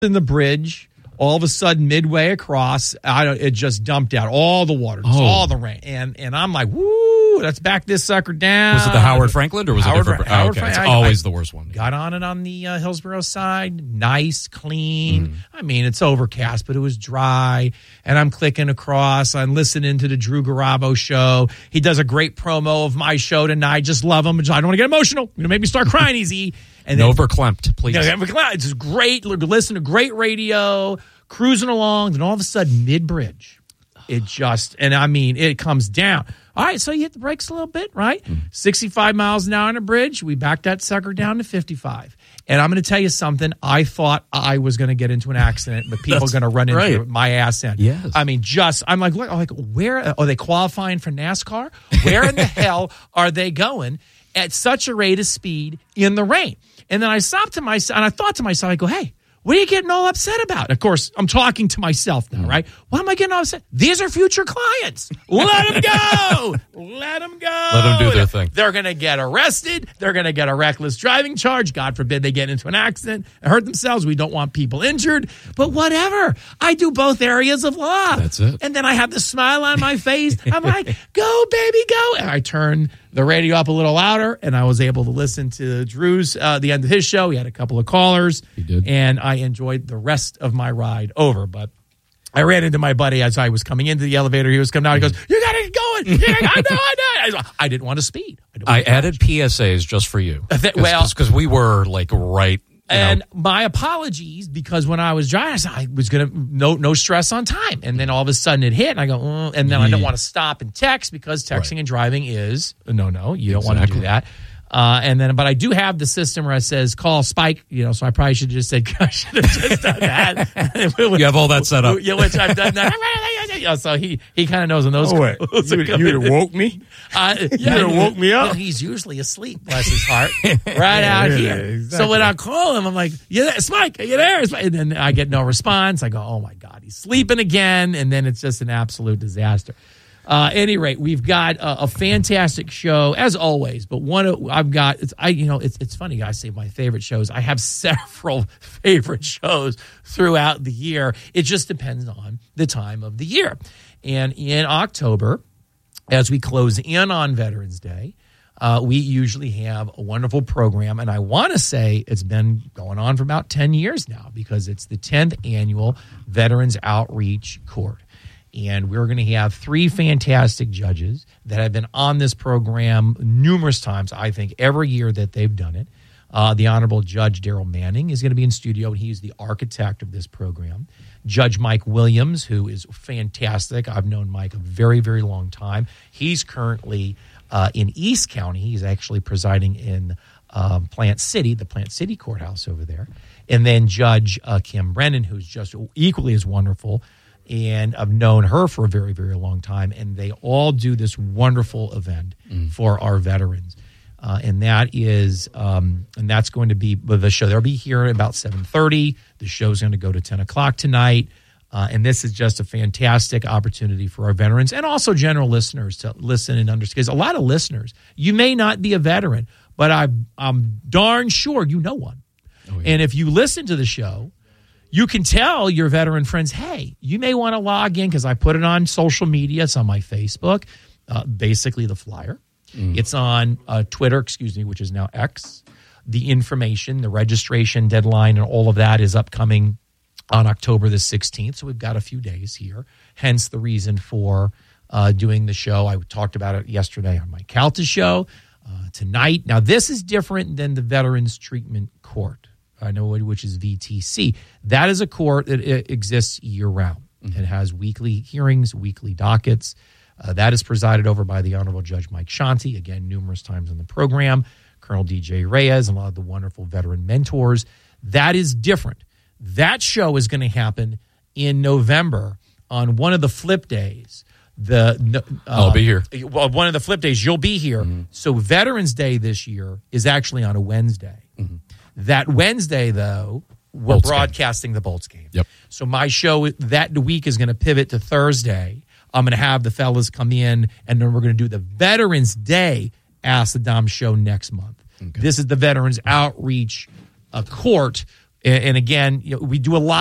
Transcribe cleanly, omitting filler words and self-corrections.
in the bridge. All of a sudden, midway across, it just dumped out all the water, all the rain, and I'm like, woo, let's back this sucker down. Was it the Howard Franklin, or was it different? Howard Okay, it's Franklin. always the worst one. Got on it on the Hillsborough side, nice, clean. I mean, it's overcast, but it was dry, and I'm clicking across. I'm listening to the Drew Garabo show. He does a great promo of my show tonight. Just love him. I don't want to get emotional. You're going to make me start crying easy. And no verklempt, please. It's great. Listen to great radio, cruising along. Then all of a sudden, mid-bridge, it comes down. All right, so you hit the brakes a little bit, right? 65 miles an hour on a bridge. We backed that sucker down to 55. And I'm going to tell you something. I thought I was going to get into an accident, but people are going to run into my ass end. Yes. I mean, I'm like, where are they qualifying for NASCAR? Where in the hell are they going at such a rate of speed in the rain? And then I stopped to myself, and I thought to myself, I go, hey, what are you getting all upset about? And of course, I'm talking to myself now, right? Why am I getting all upset? These are future clients. Let them go. Let them go. Let them do their thing. They're going to get arrested. They're going to get a reckless driving charge. God forbid they get into an accident and hurt themselves. We don't want people injured. But whatever. I do both areas of law. That's it. And then I have the smile on my face. I'm like, go, baby, go. And I turn the radio up a little louder, and I was able to listen to Drew's, the end of his show. He had a couple of callers. He did. And I enjoyed the rest of my ride over. But I ran into my buddy as I was coming into the elevator. He was coming out. He goes, you got to get going. I know. I didn't want to speed. I added PSAs just for you. Because we were like right. And my apologies, because when I was driving, I was going to, no stress on time. And then all of a sudden it hit, and I go, and then I don't want to stop and text, because texting and driving is no, you don't want to do that. But I do have the system where it says call Spike, so I probably should have just said, I should have just done that. You have all that set up. Yeah, which I've done that. So he kind of knows when those. You woke me? You woke me up? He's usually asleep, bless his heart, out here. Exactly. So when I call him, I'm like, Spike, are you there? And then I get no response. I go, oh my God, he's sleeping again. And then it's just an absolute disaster. Any rate, we've got a fantastic show as always. But it's funny, guys say my favorite shows. I have several favorite shows throughout the year. It just depends on the time of the year. And in October, as we close in on Veterans Day, we usually have a wonderful program. And I want to say it's been going on for about 10 years now, because it's the 10th annual Veterans Outreach Court. And we're going to have 3 fantastic judges that have been on this program numerous times, I think, every year that they've done it. The Honorable Judge Daryl Manning is going to be in studio, and he's the architect of this program. Judge Mike Williams, who is fantastic. I've known Mike a very, very long time. He's currently in East County. He's actually presiding in Plant City, the Plant City Courthouse over there. And then Judge Kim Brennan, who's just equally as wonderful. And I've known her for a very, very long time. And they all do this wonderful event for our veterans. And that's going to be the show. They'll be here at about 7:30. The show's going to go to 10 o'clock tonight. And this is just a fantastic opportunity for our veterans and also general listeners to listen and understand. Because a lot of listeners, you may not be a veteran, but I'm darn sure you know one. Oh, yeah. And if you listen to the show, you can tell your veteran friends, hey, you may want to log in, because I put it on social media. It's on my Facebook, basically the flyer. It's on Twitter, which is now X. The information, the registration deadline, and all of that is upcoming on October the 16th. So we've got a few days here, hence the reason for doing the show. I talked about it yesterday on my Calta show. Tonight, now this is different than the Veterans Treatment Court, which is VTC. That is a court that exists year-round. It has weekly hearings, weekly dockets. That is presided over by the Honorable Judge Mike Shanti, again, numerous times on the program, Colonel DJ Reyes, and a lot of the wonderful veteran mentors. That is different. That show is going to happen in November on one of the flip days. I'll be here. Well, one of the flip days, you'll be here. So Veterans Day this year is actually on a Wednesday. That Wednesday, though, we're broadcasting the Bolts game. Yep. So my show that week is going to pivot to Thursday. I'm going to have the fellas come in, and then we're going to do the Veterans Day Ask the Dom show next month. Okay. This is the Veterans Outreach Court And again, we do a lot